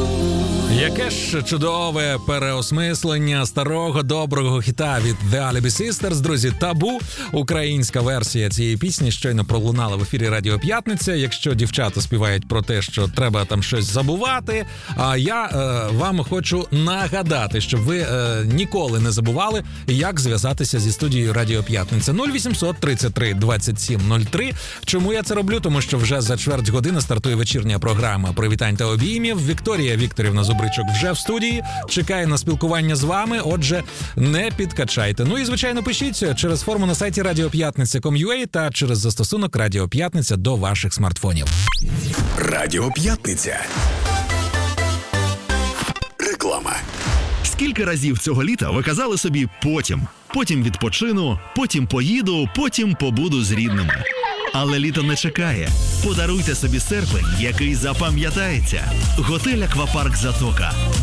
Яке ж чудове переосмислення старого доброго хіта від The Alibi Sisters, друзі, «Табу». Українська версія цієї пісні щойно пролунала в ефірі Радіо П'ятниця. Якщо дівчата співають про те, що треба там щось забувати, а я вам хочу нагадати, щоб ви ніколи не забували, як зв'язатися зі студією Радіо П'ятниця. 0800 33 27 03. Чому я це роблю? Тому що вже за чверть години стартує вечірня програма «Привітань та обіймів». Вікторія Вікторівна Зубричок вже в студії, чекає на спілкування з вами, отже, не підкачайте. Ну і, звичайно, пишіть через форму на сайті radiopятниця.com.ua та через застосунок Радіо П'ятниця до ваших смартфонів. Радіо П'ятниця. Реклама. Скільки разів цього літа ви казали собі «потім відпочину, потім поїду, потім побуду з рідними». Але літо не чекає. Подаруйте собі серпень, який запам'ятається. Готель «Аквапарк Затока».